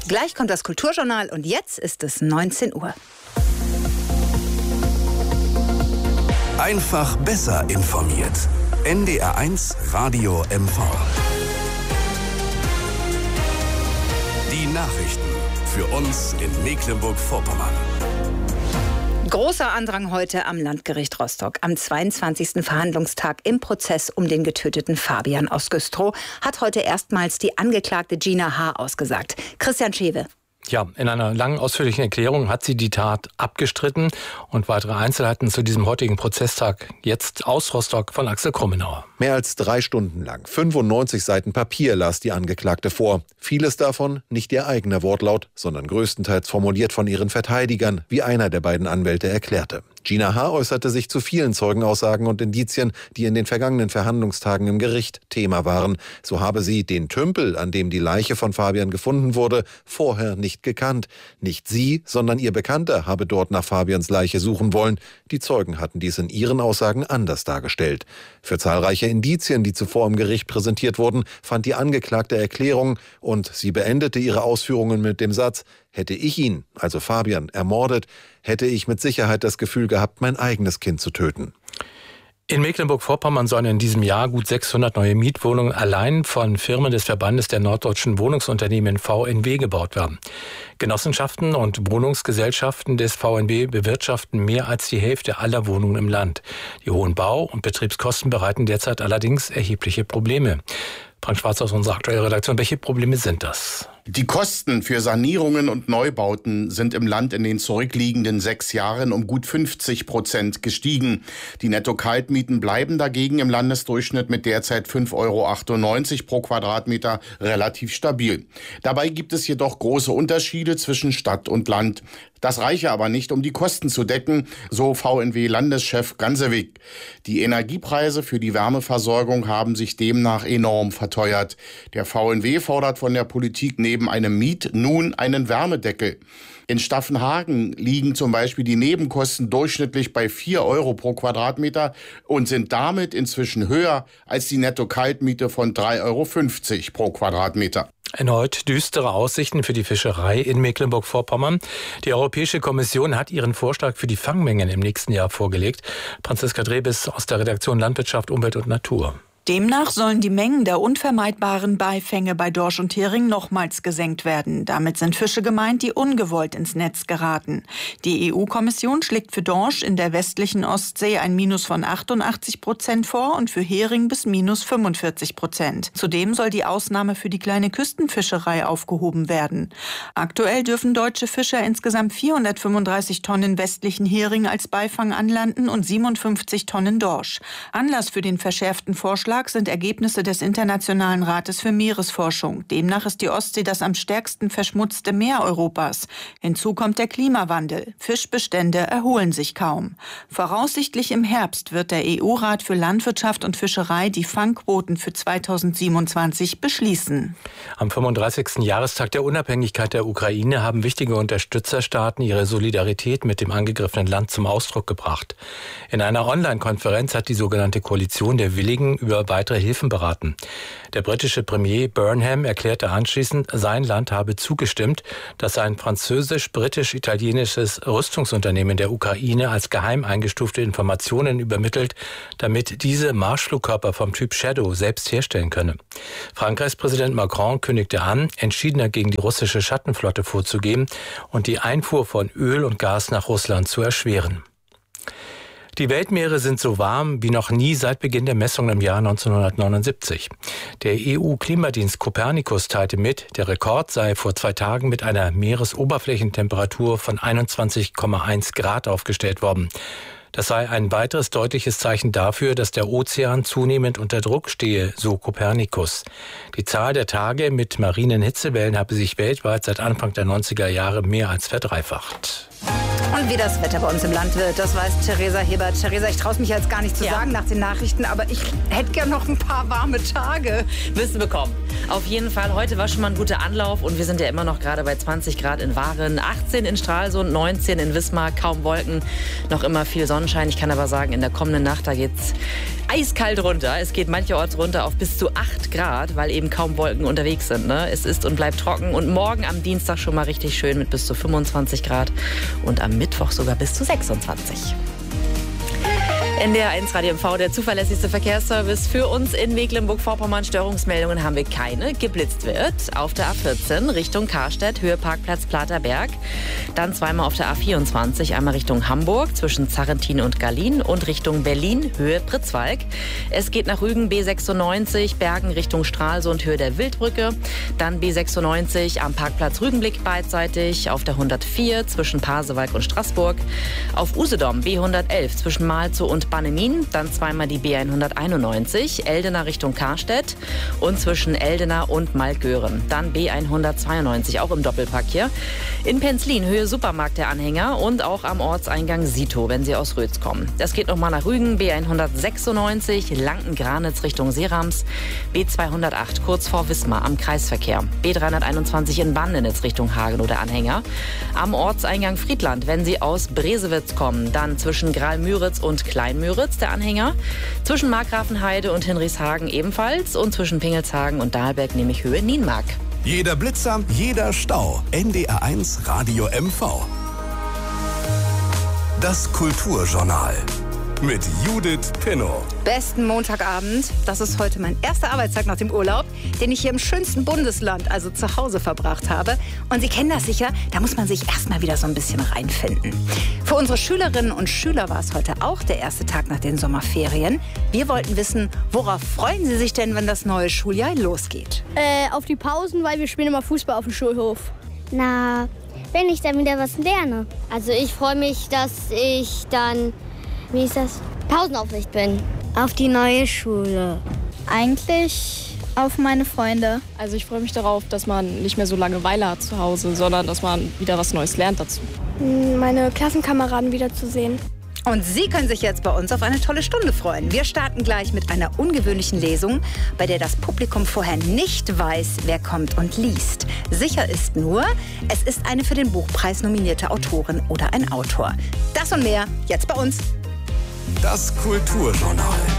Gleich kommt das Kulturjournal und jetzt ist es 19 Uhr. Einfach besser informiert. NDR1 Radio MV. Die Nachrichten für uns in Mecklenburg-Vorpommern. Großer Andrang heute am Landgericht Rostock. Am 22. Verhandlungstag im Prozess um den getöteten Fabian aus Güstrow hat heute erstmals die Angeklagte Gina H. ausgesagt. Christian Schewe. Ja, in einer langen, ausführlichen Erklärung hat sie die Tat abgestritten. Und weitere Einzelheiten zu diesem heutigen Prozesstag jetzt aus Rostock von Axel Krummenauer. Mehr als 3 Stunden lang, 95 Seiten Papier las die Angeklagte vor. Vieles davon nicht ihr eigener Wortlaut, sondern größtenteils formuliert von ihren Verteidigern, wie einer der beiden Anwälte erklärte. Gina H. äußerte sich zu vielen Zeugenaussagen und Indizien, die in den vergangenen Verhandlungstagen im Gericht Thema waren. So habe sie den Tümpel, an dem die Leiche von Fabian gefunden wurde, vorher nicht gekannt. Nicht sie, sondern ihr Bekannter habe dort nach Fabians Leiche suchen wollen. Die Zeugen hatten dies in ihren Aussagen anders dargestellt. Für zahlreiche Indizien, die zuvor im Gericht präsentiert wurden, fand die Angeklagte Erklärung und sie beendete ihre Ausführungen mit dem Satz: Hätte ich ihn, also Fabian, ermordet, hätte ich mit Sicherheit das Gefühl gehabt, mein eigenes Kind zu töten. In Mecklenburg-Vorpommern sollen in diesem Jahr gut 600 neue Mietwohnungen allein von Firmen des Verbandes der norddeutschen Wohnungsunternehmen VNB gebaut werden. Genossenschaften und Wohnungsgesellschaften des VNB bewirtschaften mehr als die Hälfte aller Wohnungen im Land. Die hohen Bau- und Betriebskosten bereiten derzeit allerdings erhebliche Probleme. Frank Schwarz aus unserer aktuellen Redaktion. Welche Probleme sind das? Die Kosten für Sanierungen und Neubauten sind im Land in den zurückliegenden 6 Jahren um gut 50% gestiegen. Die Netto-Kaltmieten bleiben dagegen im Landesdurchschnitt mit derzeit 5,98 € pro Quadratmeter relativ stabil. Dabei gibt es jedoch große Unterschiede zwischen Stadt und Land. Das reiche aber nicht, um die Kosten zu decken, so VNW-Landeschef Gansewig. Die Energiepreise für die Wärmeversorgung haben sich demnach enorm verteuert. Der VNW fordert von der Politik neben einem nun einen Wärmedeckel. In Staffenhagen liegen zum Beispiel die Nebenkosten durchschnittlich bei 4 € pro Quadratmeter und sind damit inzwischen höher als die Netto-Kaltmiete von 3,50 € pro Quadratmeter. Erneut düstere Aussichten für die Fischerei in Mecklenburg-Vorpommern. Die Europäische Kommission hat ihren Vorschlag für die Fangmengen im nächsten Jahr vorgelegt. Franziska Drebes aus der Redaktion Landwirtschaft, Umwelt und Natur. Demnach sollen die Mengen der unvermeidbaren Beifänge bei Dorsch und Hering nochmals gesenkt werden. Damit sind Fische gemeint, die ungewollt ins Netz geraten. Die EU-Kommission schlägt für Dorsch in der westlichen Ostsee ein Minus von 88% vor und für Hering bis minus 45%. Zudem soll die Ausnahme für die kleine Küstenfischerei aufgehoben werden. Aktuell dürfen deutsche Fischer insgesamt 435 Tonnen westlichen Hering als Beifang anlanden und 57 Tonnen Dorsch. Anlass für den verschärften Vorschlag sind Ergebnisse des Internationalen Rates für Meeresforschung. Demnach ist die Ostsee das am stärksten verschmutzte Meer Europas. Hinzu kommt der Klimawandel. Fischbestände erholen sich kaum. Voraussichtlich im Herbst wird der EU-Rat für Landwirtschaft und Fischerei die Fangquoten für 2027 beschließen. Am 35. Jahrestag der Unabhängigkeit der Ukraine haben wichtige Unterstützerstaaten ihre Solidarität mit dem angegriffenen Land zum Ausdruck gebracht. In einer Online-Konferenz hat die sogenannte Koalition der Willigen über weitere Hilfen beraten. Der britische Premier Burnham erklärte anschließend, sein Land habe zugestimmt, dass ein französisch-britisch-italienisches Rüstungsunternehmen der Ukraine als geheim eingestufte Informationen übermittelt, damit diese Marschflugkörper vom Typ Shadow selbst herstellen könne. Frankreichs Präsident Macron kündigte an, entschiedener gegen die russische Schattenflotte vorzugehen und die Einfuhr von Öl und Gas nach Russland zu erschweren. Die Weltmeere sind so warm wie noch nie seit Beginn der Messungen im Jahr 1979. Der EU-Klimadienst Copernicus teilte mit, der Rekord sei vor 2 Tagen mit einer Meeresoberflächentemperatur von 21,1 Grad aufgestellt worden. Das sei ein weiteres deutliches Zeichen dafür, dass der Ozean zunehmend unter Druck stehe, so Copernicus. Die Zahl der Tage mit marinen Hitzewellen habe sich weltweit seit Anfang der 90er Jahre mehr als verdreifacht. Und wie das Wetter bei uns im Land wird, das weiß Theresa Hebert. Theresa, ich traue es mich jetzt gar nicht zu sagen nach den Nachrichten, aber ich hätte gern noch ein paar warme Tage. Wirst du bekommen. Auf jeden Fall, heute war schon mal ein guter Anlauf und wir sind ja immer noch gerade bei 20 Grad in Waren, 18 in Stralsund, 19 in Wismar, kaum Wolken, noch immer viel Sonnenschein. Ich kann aber sagen, in der kommenden Nacht, da geht's eiskalt runter. Es geht mancherorts runter auf bis zu 8 Grad, weil eben kaum Wolken unterwegs sind. Ne? Es ist und bleibt trocken und morgen am Dienstag schon mal richtig schön mit bis zu 25 Grad und am Mittwoch sogar bis zu 26. NDR 1 Radio MV, der zuverlässigste Verkehrsservice für uns in Mecklenburg-Vorpommern. Störungsmeldungen haben wir keine. Geblitzt wird auf der A14 Richtung Karstedt, Höhe Parkplatz Platerberg. Dann zweimal auf der A24, einmal Richtung Hamburg zwischen Zarrentin und Gallien und Richtung Berlin, Höhe Pritzwalk. Es geht nach Rügen B96, Bergen Richtung Stralsund, Höhe der Wildbrücke. Dann B96 am Parkplatz Rügenblick beidseitig, auf der 104 zwischen Pasewalk und Straßburg. Auf Usedom B111 zwischen Malzow und Bannemin, dann zweimal die B191, Eldena Richtung Karstedt und zwischen Eldena und Malkgören. Dann B192, auch im Doppelpack hier. In Penzlin, Höhe Supermarkt der Anhänger und auch am Ortseingang Sito, wenn Sie aus Rötz kommen. Das geht nochmal nach Rügen, B196, Lanken-Granitz Richtung Serams, B208 kurz vor Wismar am Kreisverkehr, B321 in Bannenitz Richtung Hagenow der Anhänger. Am Ortseingang Friedland, wenn Sie aus Bresewitz kommen, dann zwischen Graal-Müritz und Kleinmüritz der Anhänger, zwischen Markgrafenheide und Hinrichshagen ebenfalls und zwischen Pingelshagen und Dahlberg nämlich Höhe Nienmark. Jeder Blitzer, jeder Stau. NDR 1 Radio MV. Das Kulturjournal mit Judith Pinnow. Besten Montagabend. Das ist heute mein erster Arbeitstag nach dem Urlaub, den ich hier im schönsten Bundesland, also zu Hause, verbracht habe. Und Sie kennen das sicher, da muss man sich erstmal wieder so ein bisschen reinfinden. Für unsere Schülerinnen und Schüler war es heute auch der erste Tag nach den Sommerferien. Wir wollten wissen, worauf freuen Sie sich denn, wenn das neue Schuljahr losgeht? Auf die Pausen, weil wir spielen immer Fußball auf dem Schulhof. Na, wenn ich dann wieder was lerne. Also ich freue mich, dass ich dann, Pausenaufsicht bin. Auf die neue Schule. Eigentlich auf meine Freunde. Also ich freue mich darauf, dass man nicht mehr so Langeweile hat zu Hause, sondern dass man wieder was Neues lernt dazu. Meine Klassenkameraden wiederzusehen. Und Sie können sich jetzt bei uns auf eine tolle Stunde freuen. Wir starten gleich mit einer ungewöhnlichen Lesung, bei der das Publikum vorher nicht weiß, wer kommt und liest. Sicher ist nur, es ist eine für den Buchpreis nominierte Autorin oder ein Autor. Das und mehr jetzt bei uns. Das Kulturjournal.